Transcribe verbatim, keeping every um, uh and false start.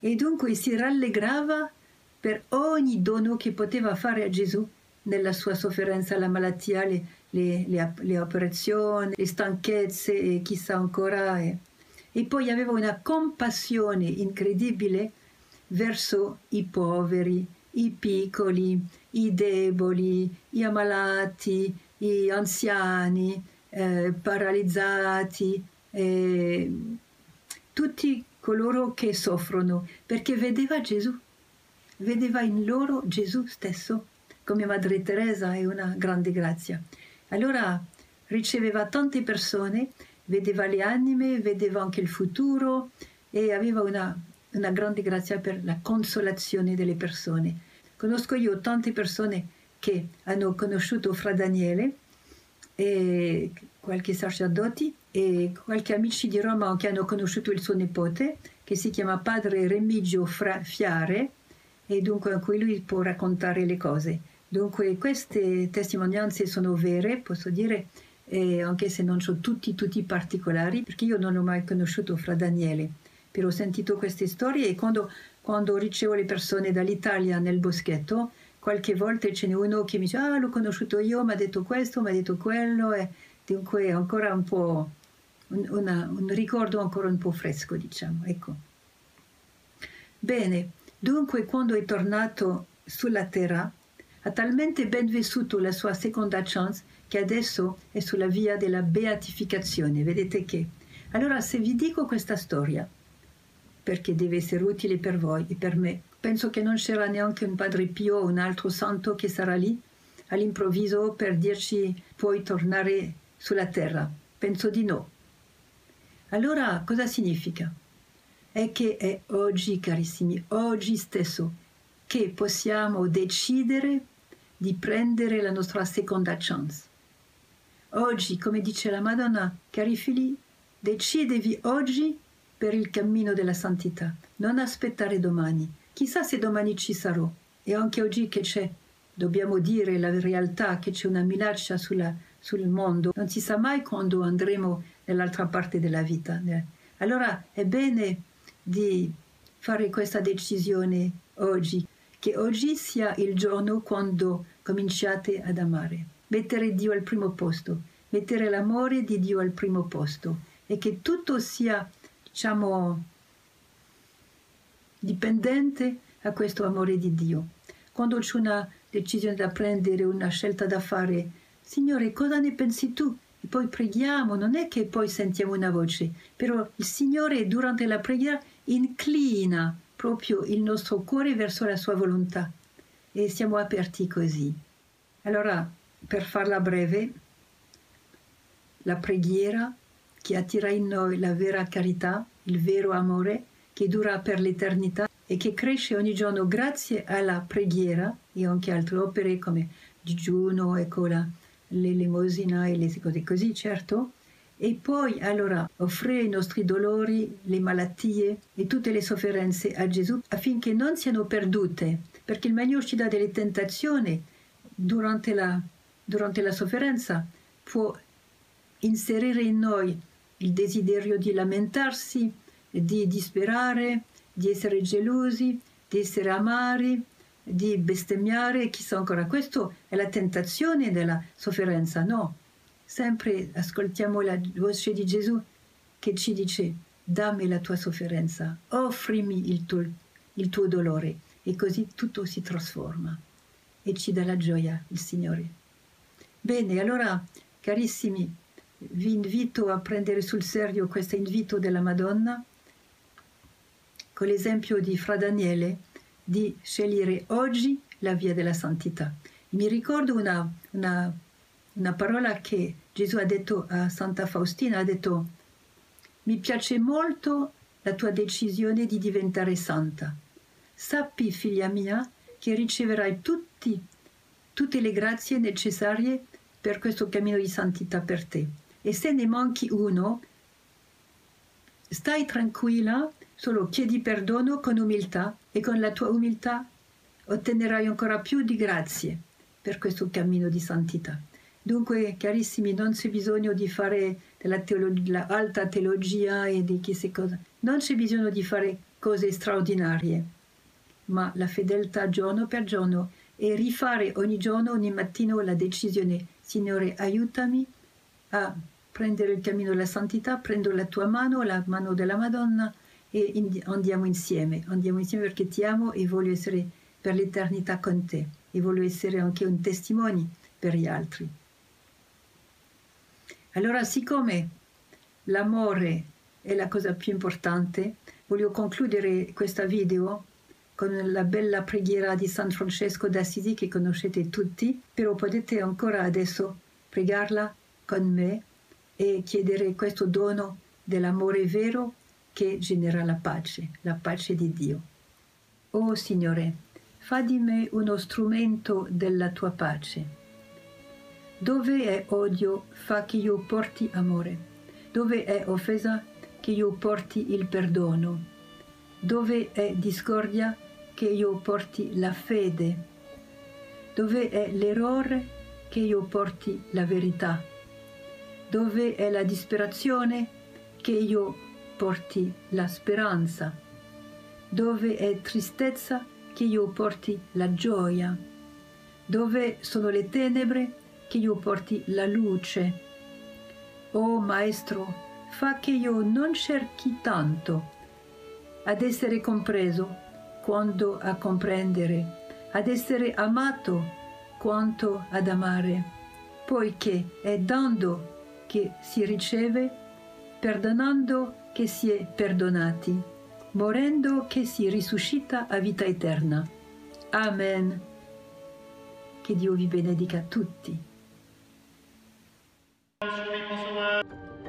e dunque si rallegrava per ogni dono che poteva fare a Gesù nella sua sofferenza, la malattia, le, le, le, le operazioni, le stanchezze e chissà ancora. E, e poi aveva una compassione incredibile verso i poveri, i piccoli, i deboli, gli ammalati, gli anziani, eh, paralizzati, eh, tutti coloro che soffrono, perché vedeva Gesù, vedeva in loro Gesù stesso, come Madre Teresa, è una grande grazia. Allora riceveva tante persone, vedeva le anime, vedeva anche il futuro e aveva una, una grande grazia per la consolazione delle persone. Conosco io tante persone che hanno conosciuto Fra Daniele, e qualche sacerdoti e qualche amici di Roma che hanno conosciuto il suo nipote, che si chiama padre Remigio Fra Fiare, e dunque a cui lui può raccontare le cose. Dunque queste testimonianze sono vere, posso dire, eh, anche se non sono tutti, tutti particolari, perché io non ho mai conosciuto Fra Daniele, però ho sentito queste storie e quando, quando ricevo le persone dall'Italia nel boschetto, qualche volta ce n'è uno che mi dice ah, l'ho conosciuto io, mi ha detto questo, mi ha detto quello, e dunque è ancora un po' un, una, un ricordo ancora un po' fresco, diciamo, ecco. Bene, dunque quando è tornato sulla terra ha talmente ben vissuto la sua seconda chance che adesso è sulla via della beatificazione, vedete che? Allora se vi dico questa storia, perché deve essere utile per voi e per me, penso che non c'era neanche un Padre Pio o un altro santo che sarà lì all'improvviso per dirci puoi tornare sulla terra. Penso di no. Allora cosa significa? È che è oggi, carissimi, oggi stesso, che possiamo decidere di prendere la nostra seconda chance. Oggi, come dice la Madonna, cari figli, decidevi oggi per il cammino della santità, non aspettare domani. Chissà se domani ci sarò, e anche oggi che c'è, dobbiamo dire la realtà, che c'è una minaccia sulla, sul mondo, non si sa mai quando andremo nell'altra parte della vita. Allora è bene di fare questa decisione oggi, che oggi sia il giorno quando cominciate ad amare, mettere Dio al primo posto, mettere l'amore di Dio al primo posto e che tutto sia, diciamo, dipendente a questo amore di Dio. Quando c'è una decisione da prendere, una scelta da fare, Signore, cosa ne pensi tu? E poi preghiamo, non è che poi sentiamo una voce, però il Signore durante la preghiera inclina proprio il nostro cuore verso la sua volontà e siamo aperti così. Allora, per farla breve, la preghiera che attira in noi la vera carità, il vero amore, che dura per l'eternità e che cresce ogni giorno grazie alla preghiera e anche altre opere come digiuno, ecco la, l'elemosina e le cose così, certo. E poi allora offrire i nostri dolori, le malattie e tutte le sofferenze a Gesù affinché non siano perdute, perché il Magno ci dà delle tentazioni durante la, durante la sofferenza, può inserire in noi il desiderio di lamentarsi, di disperare, di essere gelosi, di essere amari, di bestemmiare, chissà ancora. Questo è la tentazione della sofferenza, no? Sempre ascoltiamo la voce di Gesù che ci dice dammi la tua sofferenza, offrimi il tuo, il tuo dolore e così tutto si trasforma e ci dà la gioia il Signore. Bene, allora carissimi, vi invito a prendere sul serio questo invito della Madonna con l'esempio di Fra Daniele di scegliere oggi la via della santità. Mi ricordo una, una, una parola che Gesù ha detto a Santa Faustina, ha detto mi piace molto la tua decisione di diventare santa. Sappi, figlia mia, che riceverai tutti, tutte le grazie necessarie per questo cammino di santità per te. E se ne manchi uno, stai tranquilla, solo chiedi perdono con umiltà e con la tua umiltà otterrai ancora più di grazie per questo cammino di santità. Dunque, carissimi, non c'è bisogno di fare della, teolo- della alta teologia e di chissà cosa. Non c'è bisogno di fare cose straordinarie, ma la fedeltà giorno per giorno e rifare ogni giorno, ogni mattino la decisione: Signore, aiutami a prendere il cammino della santità, prendo la tua mano, la mano della Madonna e andiamo insieme, andiamo insieme perché ti amo e voglio essere per l'eternità con te e voglio essere anche un testimone per gli altri. Allora, siccome l'amore è la cosa più importante, voglio concludere questo video con la bella preghiera di San Francesco d'Assisi che conoscete tutti, però potete ancora adesso pregarla con me e chiedere questo dono dell'amore vero che genera la pace, la pace di Dio. Oh Signore, fa di me uno strumento della tua pace. Dove è odio, fa che io porti amore. Dove è offesa, che io porti il perdono. Dove è discordia, che io porti la fede. Dove è l'errore, che io porti la verità. Dove è la disperazione, che io porti la speranza. Dove è tristezza, che io porti la gioia. Dove sono le tenebre, che io porti la luce. Oh Maestro, fa che io non cerchi tanto ad essere compreso quanto a comprendere, ad essere amato quanto ad amare, poiché è dando che si riceve, perdonando che si è perdonati, morendo che si risuscita a vita eterna. Amen. Che Dio vi benedica tutti. Shri Consola